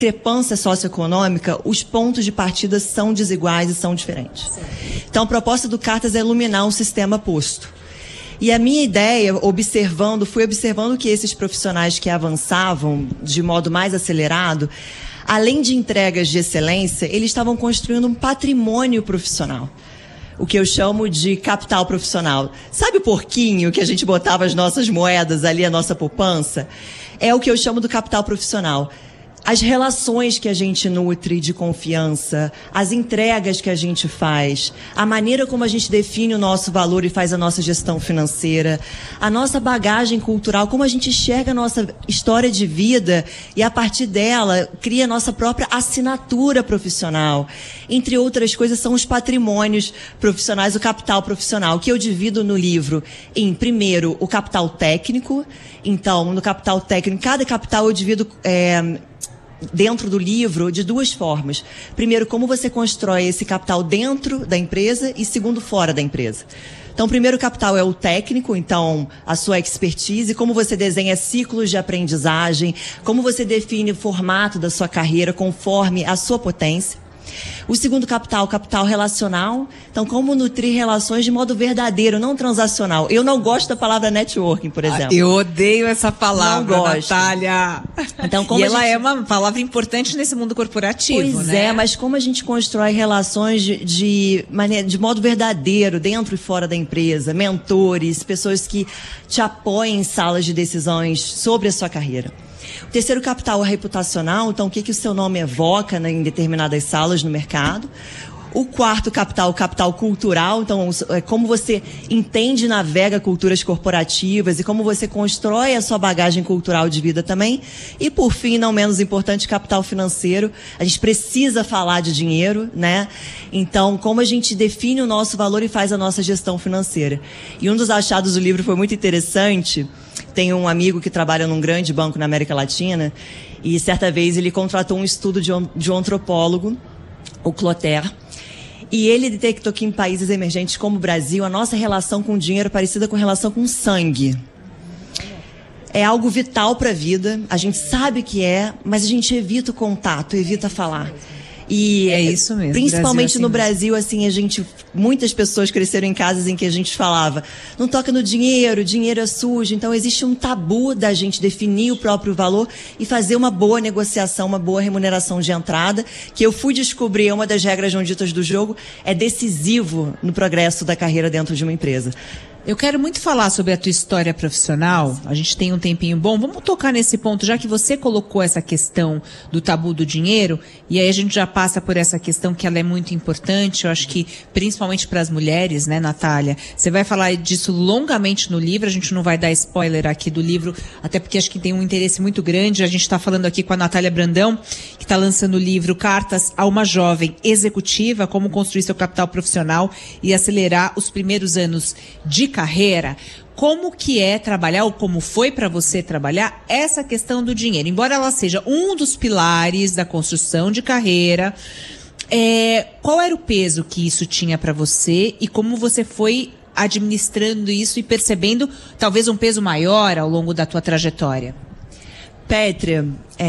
discrepância socioeconômica, os pontos de partida são desiguais e são diferentes. Sim. Então, a proposta do Cartas é iluminar um sistema posto. E a minha ideia, fui observando que esses profissionais que avançavam de modo mais acelerado, além de entregas de excelência, eles estavam construindo um patrimônio profissional. O que eu chamo de capital profissional. Sabe o porquinho que a gente botava as nossas moedas ali, a nossa poupança? É o que eu chamo do capital profissional. As relações que a gente nutre de confiança, as entregas que a gente faz, a maneira como a gente define o nosso valor e faz a nossa gestão financeira, a nossa bagagem cultural, como a gente enxerga a nossa história de vida e, a partir dela, cria a nossa própria assinatura profissional. Entre outras coisas, são os patrimônios profissionais, o capital profissional, que eu divido no livro em, primeiro, o capital técnico. Então, no capital técnico, cada capital eu divido dentro do livro de duas formas. Primeiro, como você constrói esse capital dentro da empresa e, segundo, fora da empresa. Então, o primeiro capital é o técnico, então, a sua expertise, como você desenha ciclos de aprendizagem, como você define o formato da sua carreira conforme a sua potência. O segundo capital, o capital relacional. Então, como nutrir relações de modo verdadeiro, não transacional. Eu não gosto da palavra networking, por exemplo. Eu odeio essa palavra, não gosto. Natália. Então, como ela é uma palavra importante nesse mundo corporativo, pois né? É, mas como a gente constrói relações de modo verdadeiro, dentro e fora da empresa, mentores, pessoas que te apoiem em salas de decisões sobre a sua carreira. O terceiro capital é reputacional, então o que o seu nome evoca, né, em determinadas salas no mercado. O quarto capital, o capital cultural, então como você entende e navega culturas corporativas e como você constrói a sua bagagem cultural de vida também. E por fim, não menos importante, capital financeiro. A gente precisa falar de dinheiro, né? Então, como a gente define o nosso valor e faz a nossa gestão financeira. E um dos achados do livro foi muito interessante. Tem um amigo que trabalha num grande banco na América Latina e certa vez ele contratou um estudo de um antropólogo, o Clotaire. E ele detectou que em países emergentes como o Brasil, a nossa relação com o dinheiro é parecida com a relação com o sangue. É algo vital para a vida, a gente sabe que é, mas a gente evita o contato, evita falar. E é isso mesmo. Principalmente no Brasil, assim, muitas pessoas cresceram em casas em que a gente falava, não toca no dinheiro, dinheiro é sujo. Então existe um tabu da gente definir o próprio valor e fazer uma boa negociação, uma boa remuneração de entrada, que eu fui descobrir, uma das regras não ditas do jogo, é decisivo no progresso da carreira dentro de uma empresa. Eu quero muito falar sobre a tua história profissional. A gente tem um tempinho bom. Vamos tocar nesse ponto, já que você colocou essa questão do tabu do dinheiro, e aí a gente já passa por essa questão que ela é muito importante, eu acho que principalmente para as mulheres, né, Natália? Você vai falar disso longamente no livro, a gente não vai dar spoiler aqui do livro, até porque acho que tem um interesse muito grande. A gente está falando aqui com a Natália Brandão, que está lançando o livro Cartas a uma Jovem Executiva, como construir seu capital profissional e acelerar os primeiros anos de carreira. Como que é trabalhar, ou como foi para você trabalhar essa questão do dinheiro? Embora ela seja um dos pilares da construção de carreira, qual era o peso que isso tinha para você e como você foi administrando isso e percebendo talvez um peso maior ao longo da tua trajetória? Pétria,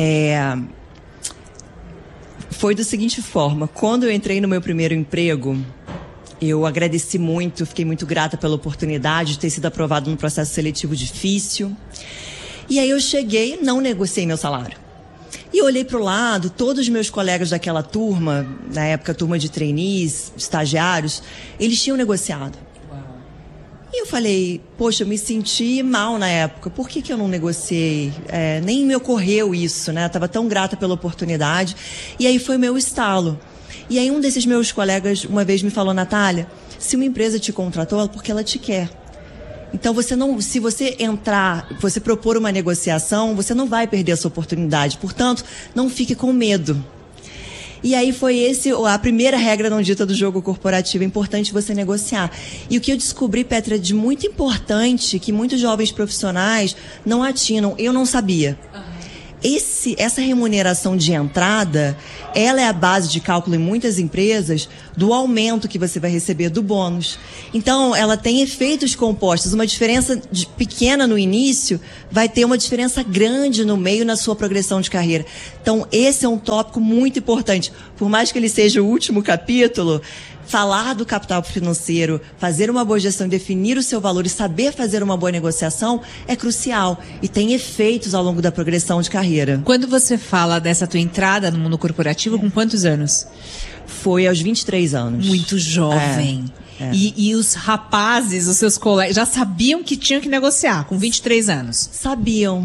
foi da seguinte forma: quando eu entrei no meu primeiro emprego, eu agradeci muito, fiquei muito grata pela oportunidade de ter sido aprovado num processo seletivo difícil. E aí eu cheguei, não negociei meu salário. E olhei para o lado, todos os meus colegas daquela turma, na época turma de trainees, estagiários, eles tinham negociado. E eu falei, poxa, eu me senti mal na época, por que eu não negociei? Nem me ocorreu isso, né? Eu estava tão grata pela oportunidade. E aí foi meu estalo. E aí um desses meus colegas uma vez me falou, Natália, se uma empresa te contratou, é porque ela te quer. Então se você você propor uma negociação, você não vai perder essa oportunidade. Portanto, não fique com medo. E aí foi a primeira regra não dita do jogo corporativo, é importante você negociar. E o que eu descobri, Petra, de muito importante, que muitos jovens profissionais não atinam, eu não sabia. essa remuneração de entrada, ela é a base de cálculo em muitas empresas do aumento que você vai receber do bônus. Então, ela tem efeitos compostos. Uma diferença pequena no início vai ter uma diferença grande no meio na sua progressão de carreira. Então, esse é um tópico muito importante. Por mais que ele seja o último capítulo, falar do capital financeiro, fazer uma boa gestão, definir o seu valor e saber fazer uma boa negociação é crucial e tem efeitos ao longo da progressão de carreira. Quando você fala dessa tua entrada no mundo corporativo, com quantos anos? Foi aos 23 anos. Muito jovem. E os rapazes, os seus colegas, já sabiam que tinham que negociar com 23 anos? Sabiam.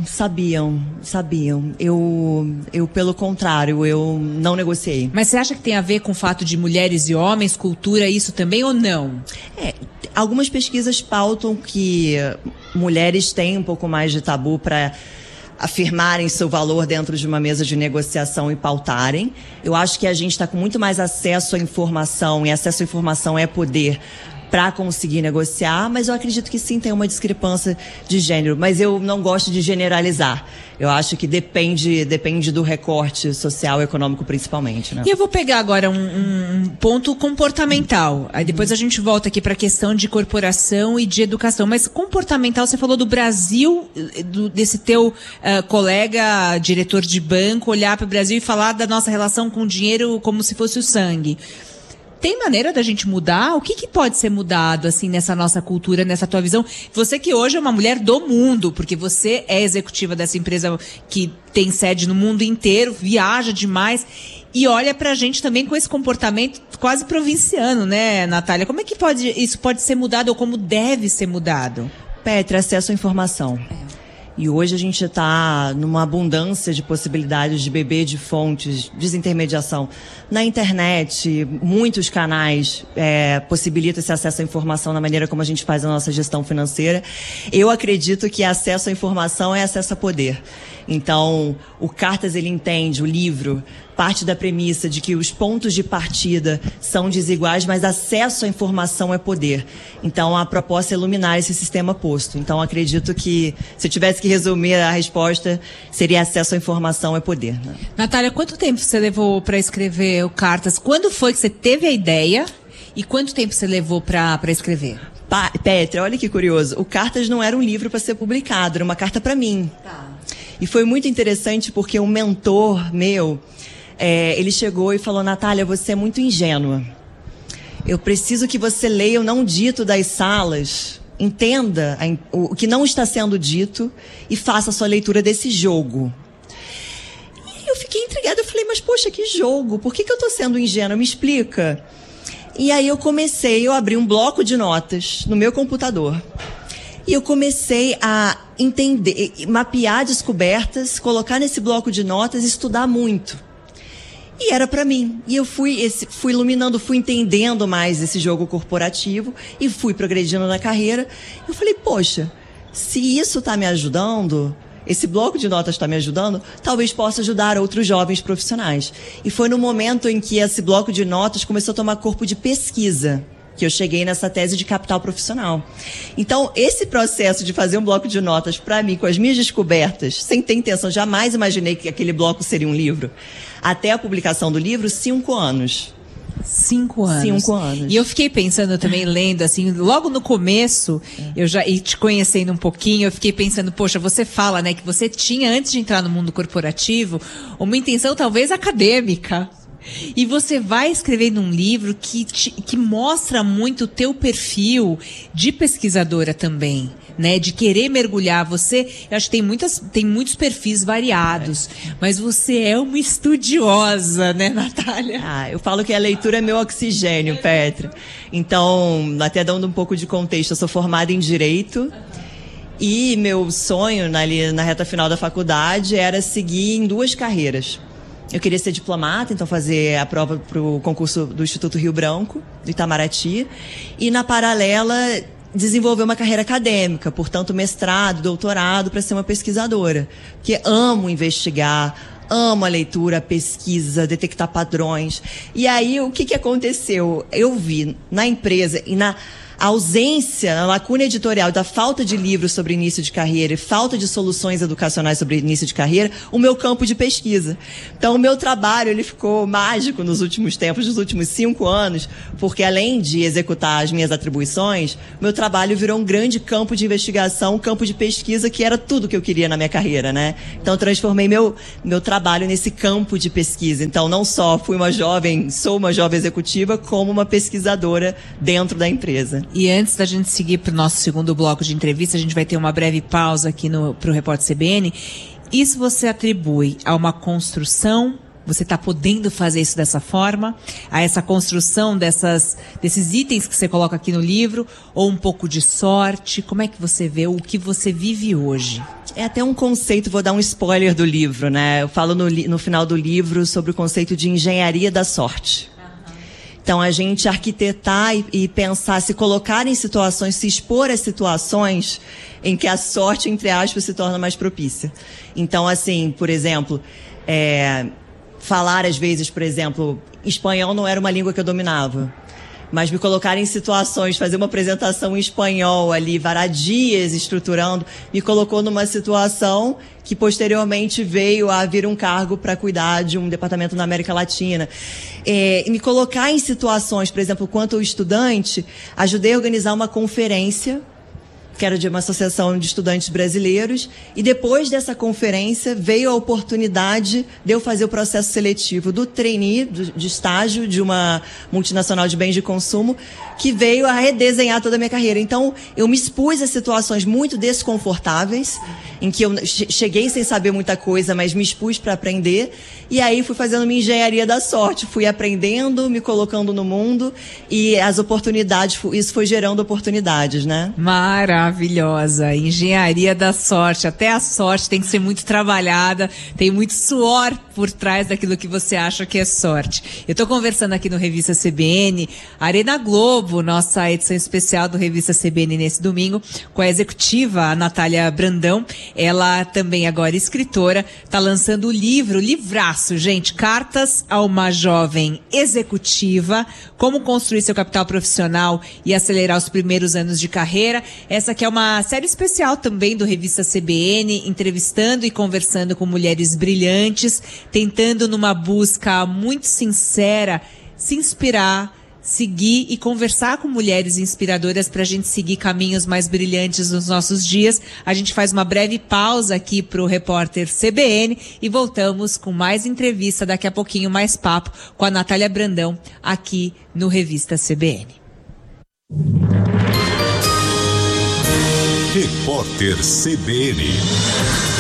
Eu pelo contrário, eu não negociei. Mas você acha que tem a ver com o fato de mulheres e homens, cultura, isso também ou não? Algumas pesquisas pautam que mulheres têm um pouco mais de tabu para afirmarem seu valor dentro de uma mesa de negociação e pautarem. Eu acho que a gente está com muito mais acesso à informação, e acesso à informação é poder para conseguir negociar, mas eu acredito que sim, tem uma discrepância de gênero, mas eu não gosto de generalizar. Eu acho que depende do recorte social e econômico principalmente, né? E eu vou pegar agora um ponto comportamental. Aí depois a gente volta aqui para a questão de corporação e de educação. Mas comportamental, você falou do Brasil, desse teu colega, diretor de banco, olhar para o Brasil e falar da nossa relação com o dinheiro como se fosse o sangue. Tem maneira da gente mudar? O que pode ser mudado, assim, nessa nossa cultura, nessa tua visão? Você que hoje é uma mulher do mundo, porque você é executiva dessa empresa que tem sede no mundo inteiro, viaja demais e olha pra gente também com esse comportamento quase provinciano, né, Natália? Como é que isso pode ser mudado ou como deve ser mudado? Petra, acesso à informação. E hoje a gente está numa abundância de possibilidades de beber de fontes, desintermediação. Na internet, muitos canais possibilitam esse acesso à informação na maneira como a gente faz a nossa gestão financeira. Eu acredito que acesso à informação é acesso a poder. Então, o Cartas, ele entende, o livro, parte da premissa de que os pontos de partida são desiguais, mas acesso à informação é poder. Então, a proposta é iluminar esse sistema posto. Então, acredito que, se eu tivesse que resumir a resposta, seria acesso à informação é poder, né? Natália, quanto tempo você levou para escrever o Cartas? Quando foi que você teve a ideia e quanto tempo você levou para escrever? Petra, olha que curioso. O Cartas não era um livro para ser publicado, era uma carta para mim. E foi muito interessante porque um mentor meu, ele chegou e falou: Natália, você é muito ingênua. Eu preciso que você leia o não dito das salas, entenda o que não está sendo dito e faça a sua leitura desse jogo. E eu fiquei intrigada, eu falei, mas poxa, que jogo? Por que eu estou sendo ingênua? Me explica. E aí eu abri um bloco de notas no meu computador. E eu comecei a entender, mapear descobertas, colocar nesse bloco de notas e estudar muito. E era para mim. E eu fui iluminando, fui entendendo mais esse jogo corporativo e fui progredindo na carreira. Eu falei, poxa, se isso está me ajudando, esse bloco de notas está me ajudando, talvez possa ajudar outros jovens profissionais. E foi no momento em que esse bloco de notas começou a tomar corpo de pesquisa que eu cheguei nessa tese de capital profissional. Então, esse processo de fazer um bloco de notas para mim, com as minhas descobertas, sem ter intenção, jamais imaginei que aquele bloco seria um livro, até a publicação do livro, 5 anos. 5 anos. 5 anos. E eu fiquei pensando também, lendo, assim, logo no começo, e te conhecendo um pouquinho, eu fiquei pensando, poxa, você fala, né, que você tinha, antes de entrar no mundo corporativo, uma intenção talvez acadêmica. E você vai escrevendo um livro que mostra muito o teu perfil de pesquisadora também, né? De querer mergulhar. Você, eu acho que tem muitos perfis variados, mas você é uma estudiosa, né, Natália? Eu falo que a leitura é meu oxigênio, Petra. Então, até dando um pouco de contexto, eu sou formada em Direito. E meu sonho, ali na reta final da faculdade, era seguir em 2 carreiras. Eu queria ser diplomata, então fazer a prova para o concurso do Instituto Rio Branco, do Itamaraty, e na paralela desenvolver uma carreira acadêmica, portanto mestrado, doutorado, para ser uma pesquisadora. Porque amo investigar, amo a leitura, a pesquisa, detectar padrões. E aí o que aconteceu? Eu vi na empresa e a ausência, a lacuna editorial da falta de livros sobre início de carreira e falta de soluções educacionais sobre início de carreira, o meu campo de pesquisa. Então, o meu trabalho, ele ficou mágico nos últimos tempos, nos últimos 5 anos, porque além de executar as minhas atribuições, meu trabalho virou um grande campo de investigação, um campo de pesquisa, que era tudo que eu queria na minha carreira, né? Então, eu transformei meu trabalho nesse campo de pesquisa. Então, não só sou uma jovem executiva, como uma pesquisadora dentro da empresa. E antes da gente seguir para o nosso segundo bloco de entrevista, a gente vai ter uma breve pausa aqui para o Repórter CBN. Isso você atribui a uma construção? Você está podendo fazer isso dessa forma? A essa construção desses itens que você coloca aqui no livro? Ou um pouco de sorte? Como é que você vê o que você vive hoje? É até um conceito, vou dar um spoiler do livro, né? Eu falo no final do livro sobre o conceito de engenharia da sorte. Então, a gente arquitetar e pensar, se colocar em situações, se expor a situações em que a sorte, entre aspas, se torna mais propícia. Então, assim, por exemplo, falar às vezes, por exemplo, espanhol não era uma língua que eu dominava. Mas me colocar em situações, fazer uma apresentação em espanhol ali, varadias estruturando, me colocou numa situação que posteriormente veio a vir um cargo para cuidar de um departamento na América Latina. E me colocar em situações, por exemplo, quanto estudante, ajudei a organizar uma conferência, que era de uma associação de estudantes brasileiros, e depois dessa conferência veio a oportunidade de eu fazer o processo seletivo do trainee, de estágio de uma multinacional de bens de consumo, que veio a redesenhar toda a minha carreira. Então, eu me expus a situações muito desconfortáveis, em que eu cheguei sem saber muita coisa, mas me expus para aprender, e aí fui fazendo minha engenharia da sorte, fui aprendendo, me colocando no mundo, e as oportunidades, isso foi gerando oportunidades, né? Maravilhosa, engenharia da sorte, até a sorte tem que ser muito trabalhada, tem muito suor por trás daquilo que você acha que é sorte. Eu estou conversando aqui no Revista CBN, Arena Globo, nossa edição especial do Revista CBN nesse domingo, com a executiva, a Natália Brandão. Ela também agora escritora, está lançando o livraço, gente, Cartas a uma Jovem Executiva, como construir seu capital profissional e acelerar os primeiros anos de carreira. Essa aqui é uma série especial também do Revista CBN, entrevistando e conversando com mulheres brilhantes, tentando numa busca muito sincera se inspirar, seguir e conversar com mulheres inspiradoras para a gente seguir caminhos mais brilhantes nos nossos dias. A gente faz uma breve pausa aqui para o Repórter CBN e voltamos com mais entrevista, daqui a pouquinho mais papo com a Natália Brandão aqui no Revista CBN. Repórter CBN.